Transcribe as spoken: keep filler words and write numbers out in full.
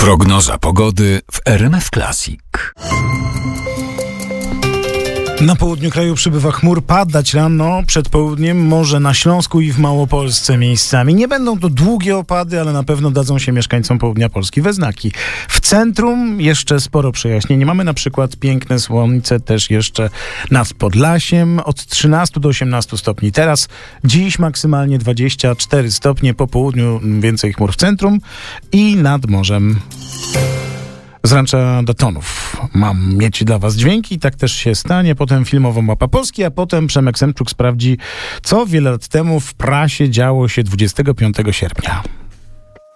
Prognoza pogody w R M F Classic. Na południu kraju przybywa chmur, padać rano, przed południem może na Śląsku i w Małopolsce miejscami. Nie będą to długie opady, ale na pewno dadzą się mieszkańcom południa Polski we znaki. W centrum jeszcze sporo przejaśnień. Mamy na przykład piękne słońce też jeszcze nad Podlasiem, od trzynastu do osiemnastu stopni. Teraz dziś maksymalnie dwadzieścia cztery stopnie, po południu więcej chmur w centrum i nad morzem. Z Rancza Datonów mam mieć dla was dźwięki i tak też się stanie. Potem filmową Mapa Polski, a potem Przemek Semczuk sprawdzi, co wiele lat temu w prasie działo się dwudziestego piątego sierpnia.